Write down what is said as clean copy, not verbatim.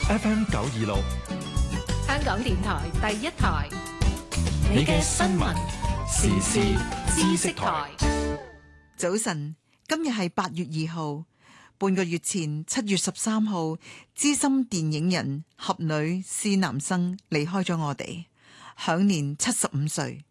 FM 926， 香港電台第一台， 你嘅新聞時事知識台。 早晨，今日係8月2號。半個月前7月13號，資深電影人俠女施南生離開咗我哋，享年75歲。